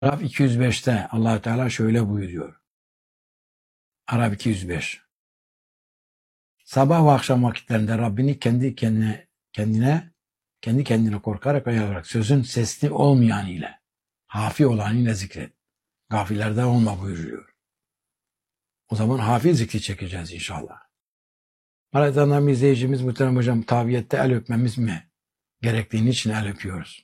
Araf 205'te Allah Teala şöyle buyuruyor. Araf 205. Sabah ve akşam vakitlerinde Rabbini kendi kendine korkarak ve yalarak sözün sesli olmayan ile, hafi olan ile zikret. Gafillerden olma buyuruyor. O zaman hafi zikri çekeceğiz inşallah. Aradan izleyicimiz muhterem hocam, tabiyette el öpmemiz mi gerektiğini için el öpüyoruz.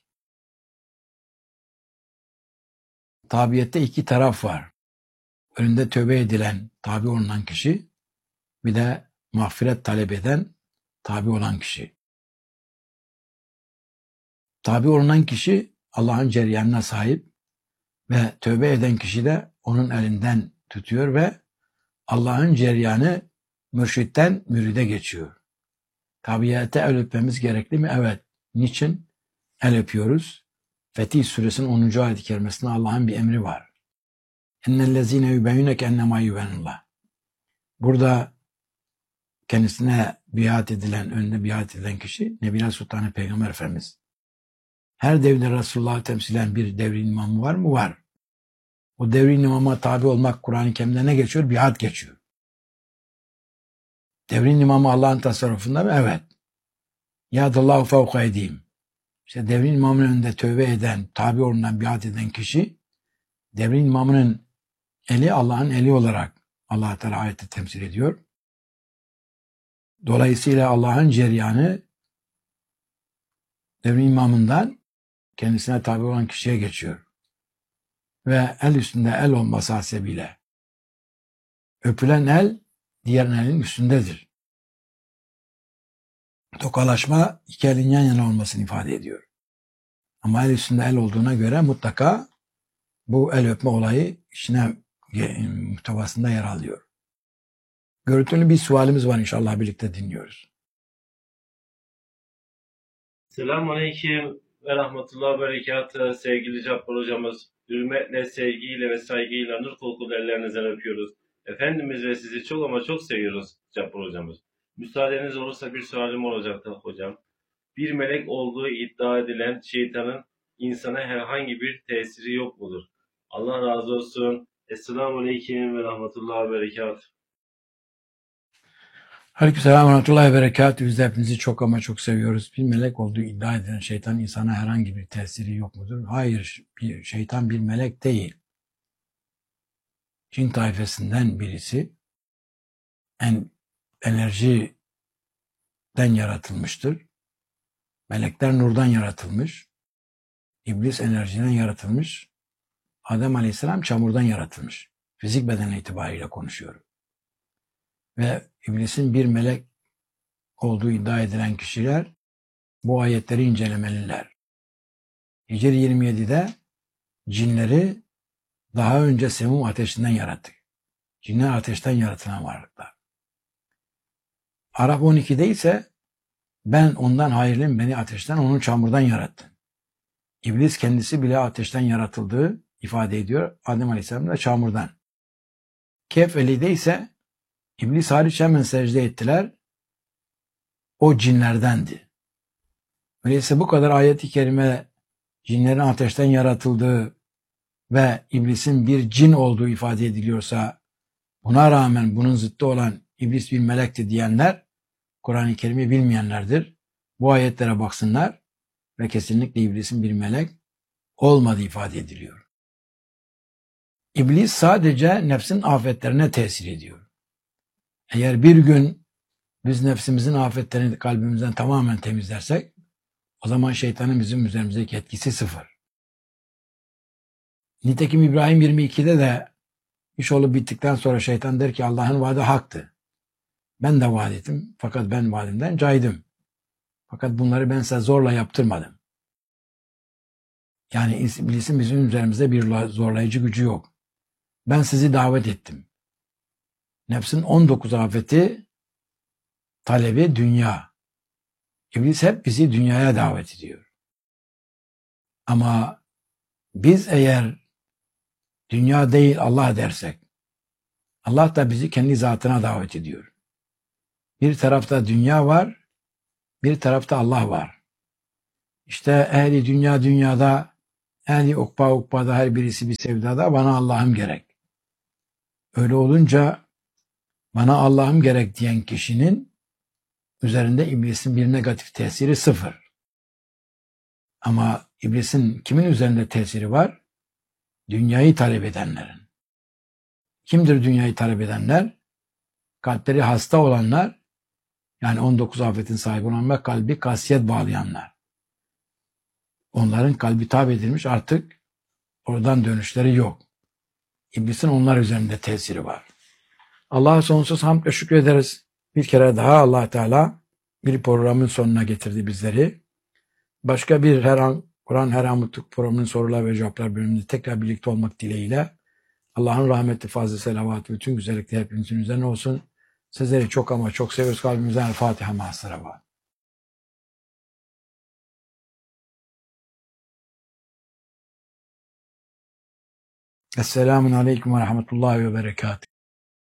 Tabiyette iki taraf var. Önünde tövbe edilen, tabi olunan kişi, bir de mağfiret talep eden, tabi olan kişi. Tabi olunan kişi Allah'ın ceryanına sahip ve tövbe eden kişi de onun elinden tutuyor ve Allah'ın ceryanı mürşitten müride geçiyor. Tabiyete el öpmemiz gerekli mi? Evet. Niçin? El öpüyoruz. Fetih Suresinin 10. ayet-i kerimesinde Allah'ın bir emri var. اَنَّ يُبَيُّنَكَ اَنَّمَا يُبَيُّنَ. Burada kendisine biat edilen, önüne biat edilen kişi Nebiler Sultanı Peygamber Efendimiz. Her devirde Resulullah'ı temsilen bir devrin imamı var mı? Var. O devrin imama tabi olmak Kur'an-ı Kerim'de ne geçiyor? Biat geçiyor. Devrin imamı Allah'ın tasarrufunda mı? Evet. Yâdallâhu fevka edeyim. İşte devrin imamının önünde tövbe eden, tabi olunan, biat eden kişi, devrin imamının eli Allah'ın eli olarak Allah-u Teala ayette temsil ediyor. Dolayısıyla Allah'ın ceryanı devrin imamından kendisine tabi olan kişiye geçiyor. Ve el üstünde el olması hasebiyle öpülen el diğer elin üstündedir. Tokalaşma iki elin yan yana olmasını ifade ediyor. Ama el üstünde el olduğuna göre mutlaka bu el öpme olayı işine muhtevasında yer alıyor. Görüntülü bir sualimiz var, inşallah birlikte dinliyoruz. Selamünaleyküm ve rahmetullahi ve berekatühü sevgili Cabbar hocamız. Hürmetle, sevgiyle ve saygıyla nur kokulu ellerinizden öpüyoruz. Efendimiz ve sizi çok ama çok seviyoruz Cabbar hocamız. Müsaadeniz olursa bir sualim olacaktı hocam. Bir melek olduğu iddia edilen şeytanın insana herhangi bir tesiri yok mudur? Allah razı olsun. Esselamunaleyküm ve rahmetullahi ve berekatühü. Aleykümselam ve rahmetullahi ve berekatühü. Biz de hepinizi çok ama çok seviyoruz. Bir melek olduğu iddia edilen şeytan insana herhangi bir tesiri yok mudur? Hayır, şeytan bir melek değil. Cin tayfasından birisi, enerjiden yaratılmıştır. Melekler nurdan yaratılmış. İblis enerjiden yaratılmış. Adem Aleyhisselam çamurdan yaratılmış. Fizik bedeni itibariyle konuşuyorum. Ve iblisin bir melek olduğu iddia edilen kişiler bu ayetleri incelemeliler. Hicr 27'de cinleri daha önce semum ateşinden yarattık. Cinler ateşten yaratılan varlıklar. Araf 12'de ise ben ondan hayırlıyım, beni ateşten, onu çamurdan yarattın. İblis kendisi bile ateşten yaratıldığı ifade ediyor. Adem Aleyhisselam da çamurdan. Kehf 50'de ise İblis hariç hemen secde ettiler. O cinlerdendi. Öyleyse bu kadar ayet-i kerime cinlerin ateşten yaratıldığı ve iblisin bir cin olduğu ifade ediliyorsa, buna rağmen bunun zıttı olan iblis bir melekti diyenler Kur'an-ı Kerim'i bilmeyenlerdir. Bu ayetlere baksınlar ve kesinlikle iblisin bir melek olmadığı ifade ediliyor. İblis sadece nefsin afetlerine tesir ediyor. Eğer bir gün biz nefsimizin afetlerini kalbimizden tamamen temizlersek, o zaman şeytanın bizim üzerimizdeki etkisi sıfır. Nitekim İbrahim 22'de de iş olup bittikten sonra şeytan der ki Allah'ın vaadi haktı. Ben de vaat ettim fakat ben vaadimden caydım. Fakat bunları ben size zorla yaptırmadım. Yani iblisin bizim üzerimizde bir zorlayıcı gücü yok. Ben sizi davet ettim. Nefsin 19 afeti, talebi dünya. İblis hep bizi dünyaya davet ediyor. Ama biz eğer dünya değil Allah dersek, Allah da bizi kendi zatına davet ediyor. Bir tarafta dünya var, bir tarafta Allah var. İşte ehli dünya dünyada, Yani ukba ukbada her birisi bir sevdada, bana Allah'ım gerek. Öyle olunca bana Allah'ım gerek diyen kişinin üzerinde iblisin bir negatif tesiri sıfır. Ama iblisin kimin üzerinde tesiri var? Dünyayı talep edenlerin. Kimdir dünyayı talep edenler? Kalpleri hasta olanlar, yani 19 afetin sahibi olan ve kalbi kasiyet bağlayanlar. Onların kalbi tabi edilmiş, artık oradan dönüşleri yok. İblisin onlar üzerinde tesiri var. Allah'a sonsuz hamd ve şükrederiz. Bir kere daha Allah Teala bir programın sonuna getirdi bizleri. Başka bir Kur'an Her An Mutluluk programının sorular ve cevaplar bölümünde tekrar birlikte olmak dileğiyle Allah'ın rahmeti, fazla selavatı, bütün güzellikler hepimizin üzerine olsun. Sizleri çok ama çok seviyoruz. Kalbimizden Fatiha mahsara var. Esselamun Aleyküm ve Rahmetullahi ve Berekatuhu.